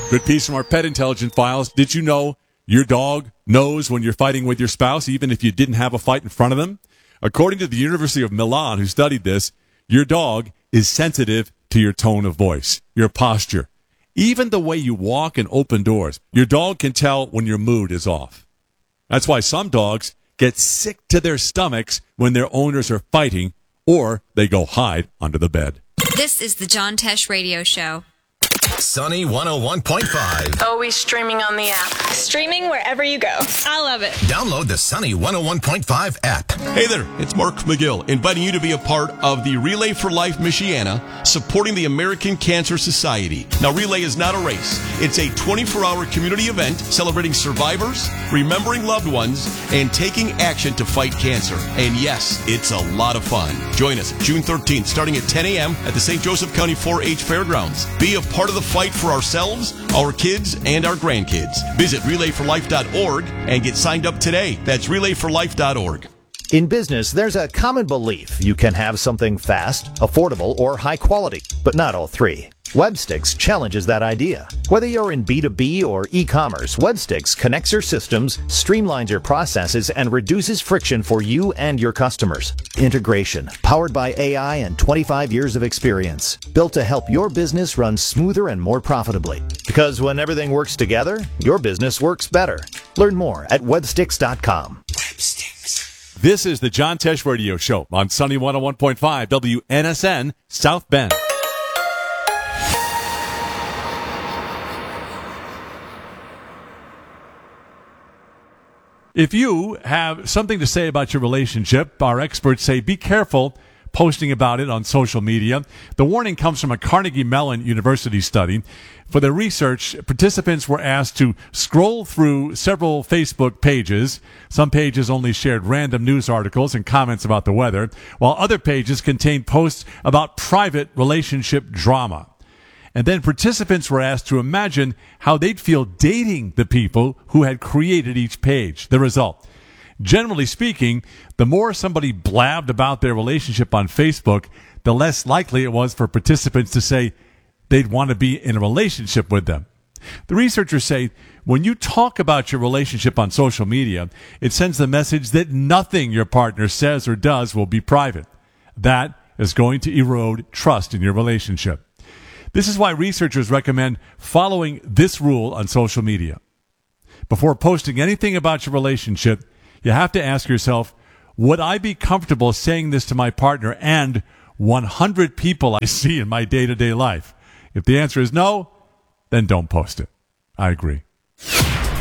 Good piece from our Pet Intelligence files. Did you know your dog knows when you're fighting with your spouse, even if you didn't have a fight in front of them? According to the University of Milan, who studied this, your dog is sensitive to your tone of voice, your posture, even the way you walk and open doors. Your dog can tell when your mood is off. That's why some dogs get sick to their stomachs when their owners are fighting, or they go hide under the bed. This is the John Tesh Radio Show. Sunny 101.5. Always streaming on the app. Streaming wherever you go. I love it. Download the Sunny 101.5 app. Hey there, it's Mark McGill, inviting you to be a part of the Relay for Life Michiana, supporting the American Cancer Society. Now, Relay is not a race. It's a 24-hour community event celebrating survivors, remembering loved ones, and taking action to fight cancer. And yes, it's a lot of fun. Join us June 13th, starting at 10 a.m. at the St. Joseph County 4-H Fairgrounds. Be a part of the fight for ourselves, our kids, and our grandkids. Visit relayforlife.org and get signed up today. That's relayforlife.org. In business, there's a common belief you can have something fast, affordable, or high quality, but not all three. Webstix challenges that idea. Whether you're in B2B or e-commerce, Webstix connects your systems, streamlines your processes, and reduces friction for you and your customers. Integration, powered by AI and 25 years of experience, built to help your business run smoother and more profitably. Because when everything works together, your business works better. Learn more at webstix.com. This is the John Tesh Radio Show on Sunny 101.5 WNSN South Bend. If you have something to say about your relationship, our experts say be careful posting about it on social media. The warning comes from a Carnegie Mellon University study. For their research, participants were asked to scroll through several Facebook pages. Some pages only shared random news articles and comments about the weather, while other pages contained posts about private relationship drama. And then participants were asked to imagine how they'd feel dating the people who had created each page. The result: generally speaking, the more somebody blabbed about their relationship on Facebook, the less likely it was for participants to say they'd want to be in a relationship with them. The researchers say when you talk about your relationship on social media, it sends the message that nothing your partner says or does will be private. That is going to erode trust in your relationship. This is why researchers recommend following this rule on social media. Before posting anything about your relationship, you have to ask yourself, would I be comfortable saying this to my partner and 100 people I see in my day-to-day life? If the answer is no, then don't post it. I agree.